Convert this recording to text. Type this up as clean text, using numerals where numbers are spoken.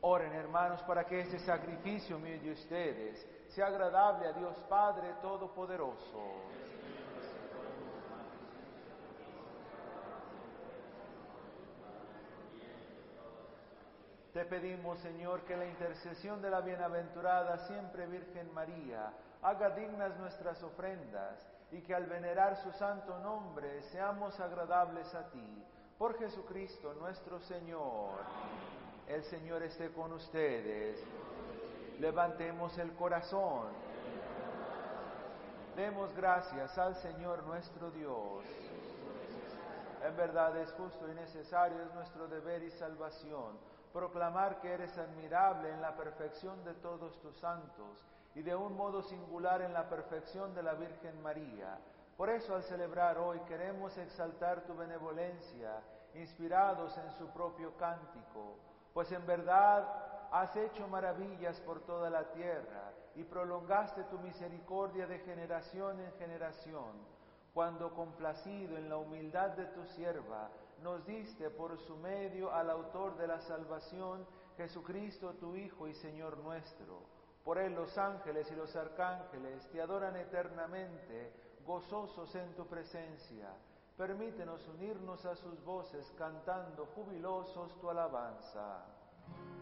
Oren, hermanos, para que este sacrificio mío y de ustedes sea agradable a Dios Padre Todopoderoso. Te pedimos, Señor, que la intercesión de la bienaventurada siempre Virgen María haga dignas nuestras ofrendas y que al venerar su santo nombre seamos agradables a ti. Por Jesucristo nuestro Señor. El Señor esté con ustedes. Levantemos el corazón. Demos gracias al Señor nuestro Dios. En verdad es justo y necesario, es nuestro deber y salvación, proclamar que eres admirable en la perfección de todos tus santos y de un modo singular en la perfección de la Virgen María. Por eso al celebrar hoy queremos exaltar tu benevolencia, inspirados en su propio cántico, pues en verdad has hecho maravillas por toda la tierra y prolongaste tu misericordia de generación en generación, cuando complacido en la humildad de tu sierva, nos diste por su medio al autor de la salvación, Jesucristo tu Hijo y Señor nuestro. Por él los ángeles y los arcángeles te adoran eternamente, gozosos en tu presencia. Permítenos unirnos a sus voces cantando jubilosos tu alabanza.